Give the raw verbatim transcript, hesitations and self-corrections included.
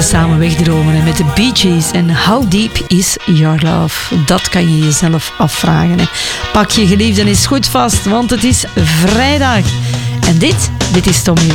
even samen wegdromen hè, met de Bee Gees. En How Deep Is Your Love? Dat kan je jezelf afvragen. Hè. Pak je geliefde eens goed vast, want het is vrijdag. En dit, dit is Tommy